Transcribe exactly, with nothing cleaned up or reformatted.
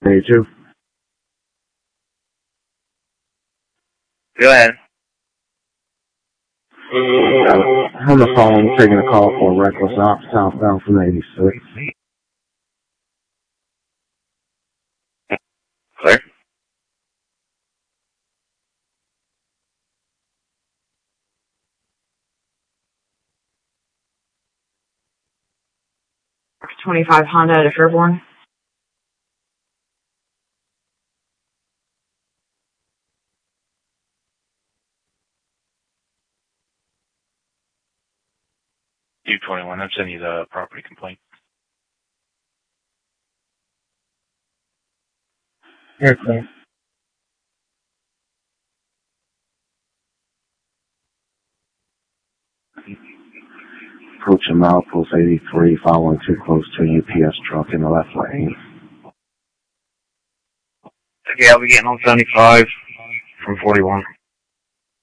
eighty-two. Go ahead. Uh, on the phone, taking a call for a reckless ops southbound from eighty-six. Clear. twenty-five Honda to Sherborne. U twenty-one, I'm sending you the property complaint. Here, clear. Approaching milepost eighty-three, following too close to a U P S truck in the left lane. Okay, I'll be getting on seventy-five from forty-one.